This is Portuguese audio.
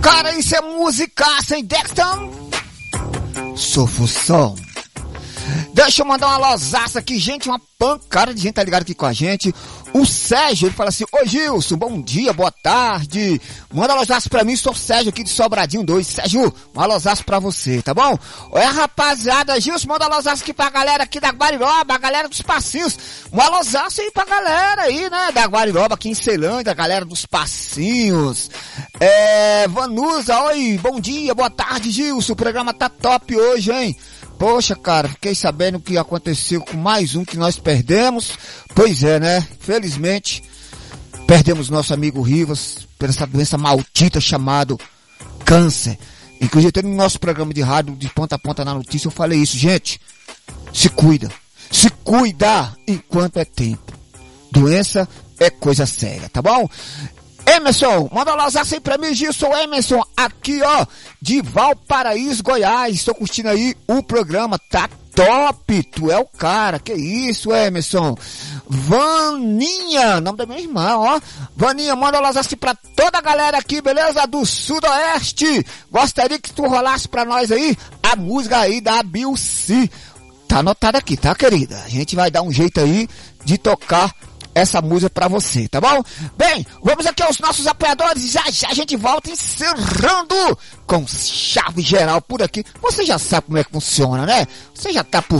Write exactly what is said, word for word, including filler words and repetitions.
Cara, isso é música sem Dexton. Sofusão. Deixa eu mandar uma losaça aqui, gente, uma pancada de gente tá ligado aqui com a gente. O Sérgio, ele fala assim: oi Gilson, bom dia, boa tarde. Manda uma losaça pra mim, sou o Sérgio aqui de Sobradinho dois. Sérgio, uma losaça pra você, tá bom? Olha, rapaziada, Gilson, manda uma losaça aqui pra galera aqui da Guariroba, a galera dos Passinhos. Uma losaça aí pra galera aí, né, da Guariroba aqui em Ceilândia, a galera dos Passinhos. É, Vanusa, oi, bom dia, boa tarde, Gilson, o programa tá top hoje, hein? Poxa, cara, fiquei sabendo o que aconteceu com mais um que nós perdemos. Pois é, né? Felizmente, perdemos nosso amigo Rivas por essa doença maldita chamada câncer. Inclusive, até no nosso programa de rádio, de ponta a ponta na notícia, eu falei isso. Gente, se cuida. Se cuida enquanto é tempo. Doença é coisa séria, tá bom? Emerson, manda um losaço aí pra mim, Gilson. Emerson, aqui ó, de Valparaíso, Goiás. Estou curtindo aí o programa, tá top. Tu é o cara, que isso, Emerson. Vaninha, nome da minha irmã, ó. Vaninha, manda um losaço pra toda a galera aqui, beleza? Do Sudoeste. Gostaria que tu rolasse pra nós aí a música aí da Bilci. Tá anotado aqui, tá, querida? A gente vai dar um jeito aí de tocar essa música pra você, tá bom? Bem, vamos aqui aos nossos apoiadores. Já já a gente volta encerrando com chave geral por aqui. Você já sabe como é que funciona, né? Você já tá por